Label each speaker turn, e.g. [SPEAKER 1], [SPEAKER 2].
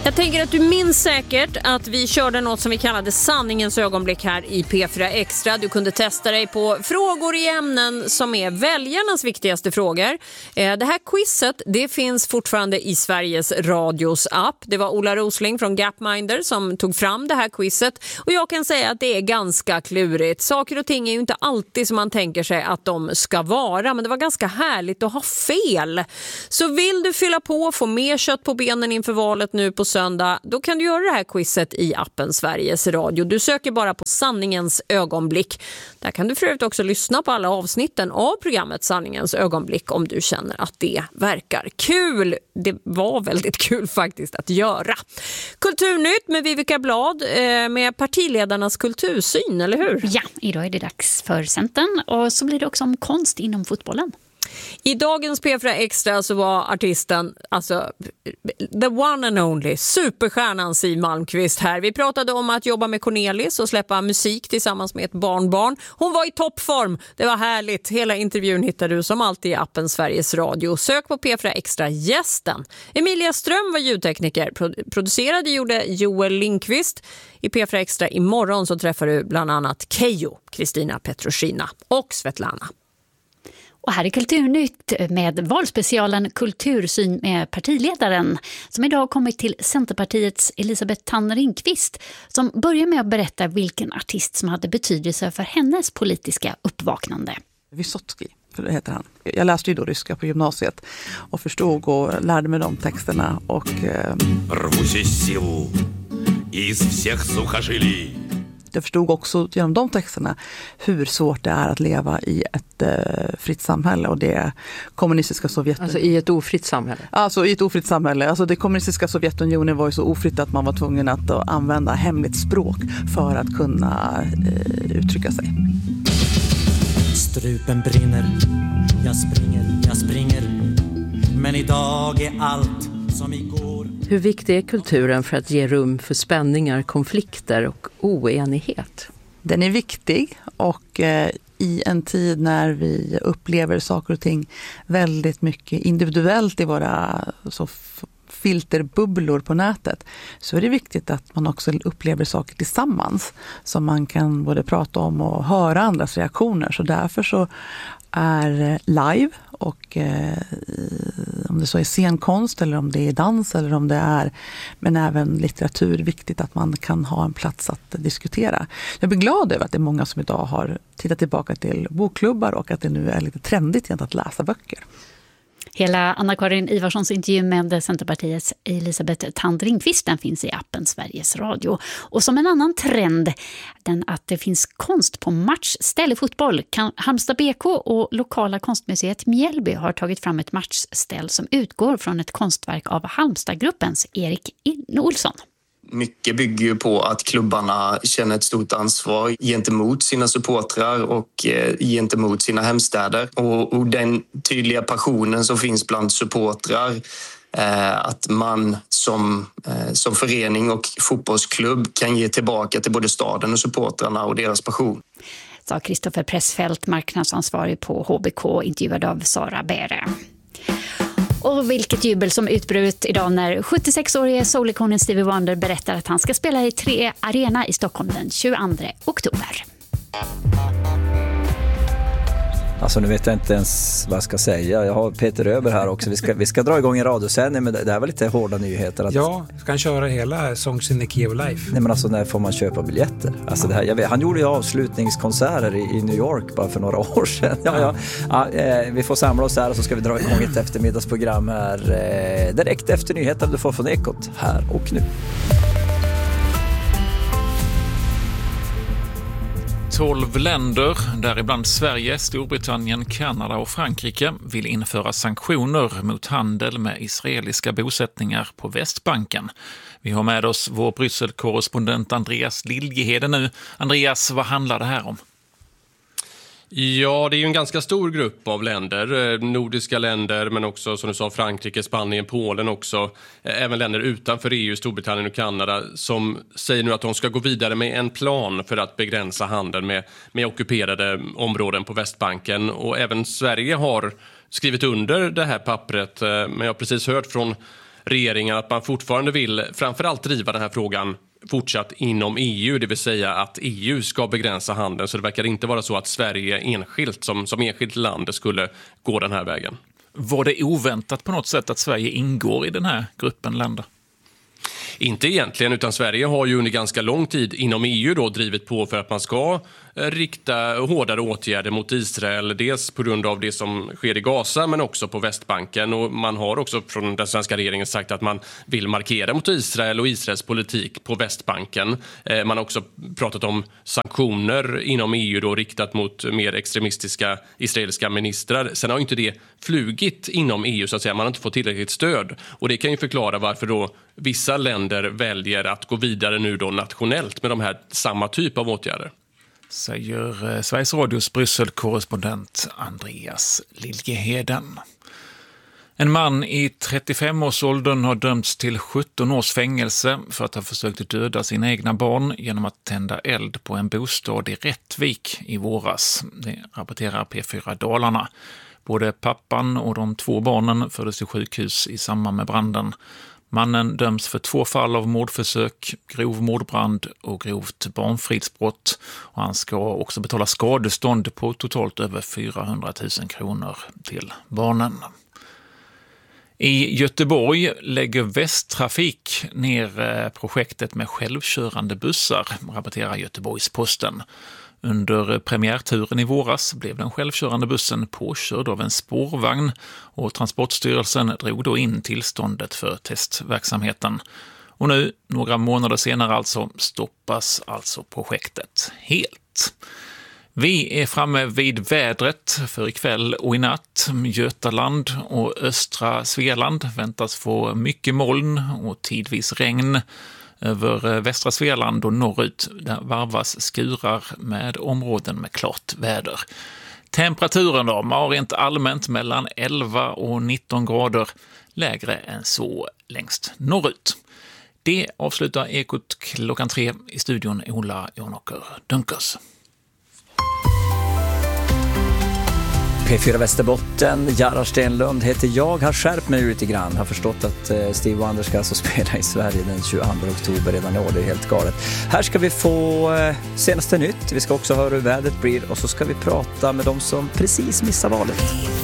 [SPEAKER 1] Jag tänker att du minns säkert att vi körde något som vi kallade sanningens ögonblick här i P4 Extra. Du kunde testa dig på frågor i ämnen som är väljarnas viktigaste frågor. Det här quizet, det finns fortfarande i Sveriges Radios app. Det var Ola Rosling från Gapminder som tog fram det här quizet. Och jag kan säga att det är ganska klurigt. Saker och ting är ju inte alltid som man tänker sig att de ska vara. Men det var ganska härligt att ha fel. Så vill du fylla på och få mer kött på benen inför valet nu på söndag, då kan du göra det här quizet i appen Sveriges Radio. Du söker bara på sanningens ögonblick. Där kan du förut också lyssna på alla avsnitten av programmet Sanningens ögonblick om du känner att det verkar kul. Det var väldigt kul faktiskt att göra. Kulturnytt med Vivica Blad med partiledarnas kultursyn, eller hur?
[SPEAKER 2] Ja, idag är det dags för Centern och så blir det också om konst inom fotbollen.
[SPEAKER 1] I dagens P4 Extra så var artisten, alltså the one and only, superstjärnan Siw Malmkvist här. Vi pratade om att jobba med Cornelis och släppa musik tillsammans med ett barnbarn. Hon var i toppform, det var härligt. Hela intervjun hittar du som alltid i appen Sveriges Radio. Sök på P4 Extra gästen. Emilia Ström var ljudtekniker, producerade gjorde Joel Lindqvist. I P4 Extra imorgon så träffar du bland annat Keyyo, Kristina Petrushina och Svetlana.
[SPEAKER 2] Och här är Kulturnytt med valspecialen Kultursyn med partiledaren som idag har kommit till Centerpartiets Elisabeth Thand Ringqvist som börjar med att berätta vilken artist som hade betydelse för hennes politiska uppvaknande.
[SPEAKER 3] Vysotsky, för det heter han. Jag läste ju då ryska på gymnasiet och förstod och lärde mig de texterna. Och jag förstod också genom de texterna hur svårt det är att leva i ett fritt samhälle och det kommunistiska Sovjetunionen.
[SPEAKER 4] Alltså i ett ofritt samhälle?
[SPEAKER 3] Alltså i ett ofritt samhälle. Alltså det kommunistiska Sovjetunionen var ju så ofritt att man var tvungen att använda hemligt språk för att kunna uttrycka sig.
[SPEAKER 5] Strupen brinner, jag springer, men idag är allt som igår.
[SPEAKER 4] Hur viktig är kulturen för att ge rum för spänningar, konflikter och oenighet?
[SPEAKER 3] Den är viktig och i en tid när vi upplever saker och ting väldigt mycket individuellt i våra filterbubblor på nätet så är det viktigt att man också upplever saker tillsammans som man kan både prata om och höra andras reaktioner. Så därför så är live och om det så är scenkonst eller om det är dans eller om det är men även litteratur viktigt att man kan ha en plats att diskutera. Jag blir glad över att det är många som idag har tittat tillbaka till bokklubbar och att det nu är lite trendigt igen att läsa böcker.
[SPEAKER 2] Hela Anna-Karin Ivarssons intervju med Centerpartiets Elisabeth Thand Ringqvist den finns i appen Sveriges Radio. Och som en annan trend, den att det finns konst på matchställ i fotboll. Halmstad BK och lokala konstmuseet Mjällby har tagit fram ett matchställ som utgår från ett konstverk av Halmstadgruppens Erik Olsson.
[SPEAKER 6] Mycket bygger ju på att klubbarna känner ett stort ansvar gentemot sina supportrar och gentemot sina hemstäder. Och den tydliga passionen som finns bland supportrar, att man som förening och fotbollsklubb kan ge tillbaka till både staden och supportrarna och deras passion.
[SPEAKER 2] Sa Kristoffer Pressfeldt, marknadsansvarig på HBK, intervjuad av Sara Bäre. Och vilket jubel som utbröt idag när 76-årige soulikonen Stevie Wonder berättar att han ska spela i 3 Arena i Stockholm den 22 oktober.
[SPEAKER 7] Alltså nu vet jag inte ens vad jag ska säga. Jag har Peter Öber här också. Vi ska dra igång en radiosändning, men det här var lite hårda nyheter. Att...
[SPEAKER 8] Ja, ska han köra hela Songs in the Key of Life?
[SPEAKER 7] Nej, men alltså när får man köpa biljetter? Alltså det här, han gjorde ju avslutningskonserter i New York bara för några år sedan. Vi får samla oss här och så ska vi dra igång ett eftermiddagsprogram här direkt efter nyheterna du får från Ekot här och nu.
[SPEAKER 9] 12 länder, däribland Sverige, Storbritannien, Kanada och Frankrike, vill införa sanktioner mot handel med israeliska bosättningar på Västbanken. Vi har med oss vår Bryssel-korrespondent Andreas Liljeheden nu. Andreas, vad handlar det här om?
[SPEAKER 10] Ja, det är ju en ganska stor grupp av länder, nordiska länder men också som du sa Frankrike, Spanien, Polen också. Även länder utanför EU, Storbritannien och Kanada som säger nu att de ska gå vidare med en plan för att begränsa handeln med ockuperade områden på Västbanken. Och även Sverige har skrivit under det här pappret, men jag har precis hört från regeringen att man fortfarande vill framförallt driva den här frågan fortsatt inom EU, det vill säga att EU ska begränsa handeln. Så det verkar inte vara så att Sverige enskilt som enskilt land skulle gå den här vägen.
[SPEAKER 9] Var det oväntat på något sätt att Sverige ingår i den här gruppen länder?
[SPEAKER 10] Inte egentligen, utan Sverige har ju under ganska lång tid inom EU då drivit på för att man ska rikta hårdare åtgärder mot Israel, dels på grund av det som sker i Gaza men också på Västbanken. Och man har också från den svenska regeringen sagt att man vill markera mot Israel och Israels politik på Västbanken. Man har också pratat om sanktioner inom EU då riktat mot mer extremistiska israeliska ministrar. Sen har inte det flugit inom EU så att säga, man har inte fått tillräckligt stöd. Och det kan ju förklara varför då vissa länder väljer att gå vidare nu då nationellt med de här samma typ av åtgärder.
[SPEAKER 9] Säger Sveriges Radios Bryssel-korrespondent Andreas Liljeheden. En man i 35-årsåldern har dömts till 17 års fängelse för att ha försökt döda sina egna barn genom att tända eld på en bostad i Rättvik i våras. Det rapporterar P4 Dalarna. Både pappan och de 2 barnen fördes till sjukhus i samband med branden. Mannen döms för 2 fall av mordförsök, grov mordbrand och grovt barnfridsbrott. Och han ska också betala skadestånd på totalt över 400 000 kronor till barnen. I Göteborg lägger Västtrafik ner projektet med självkörande bussar, rapporterar Göteborgs-Posten. Under premiärturen i våras blev den självkörande bussen påkörd av en spårvagn och Transportstyrelsen drog då in tillståndet för testverksamheten. Och nu, några månader senare alltså, stoppas alltså projektet helt. Vi är framme vid vädret för ikväll och i natt. Götaland och östra Svealand väntas få mycket moln och tidvis regn. Över västra Svealand och norrut där varvas skurar med områden med klart väder. Temperaturen då var rent allmänt mellan 11 och 19 grader, lägre än så längst norrut. Det avslutar Ekot klockan 3 i studion Ola Jonåker Dunkers.
[SPEAKER 7] P4 Västerbotten, Gerhard Stenlund heter jag, har skärpt mig lite grann, har förstått att Steve Wonder ska alltså spela i Sverige den 22 oktober redan i år, det är helt galet. Här ska vi få senaste nytt, vi ska också höra hur vädret blir och så ska vi prata med de som precis missar valet.